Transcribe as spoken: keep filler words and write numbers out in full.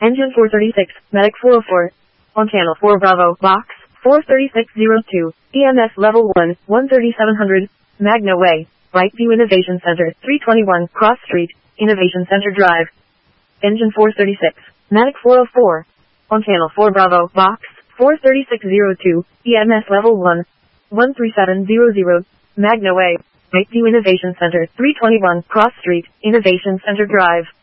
Engine four thirty-six, Medic four oh four. On channel four Bravo, box, four thirty-six oh two, E M S level one, one thirty-seven hundred, Magna Way, Brightview Innovation Center, three twenty-one, Cross Street, Innovation Center Drive. Engine four thirty-six, Medic four oh four. On channel four Bravo, box, four thirty-six oh two, E M S level one, one thirty-seven hundred, Magna Way, Brightview Innovation Center, three twenty-one, Cross Street, Innovation Center Drive.